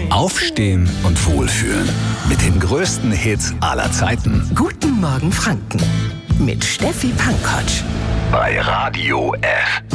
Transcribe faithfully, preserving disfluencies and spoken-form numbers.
Aufstehen und wohlfühlen. Mit den größten Hits aller Zeiten. Guten Morgen Franken mit Steffi Pankotsch. Bei Radio F.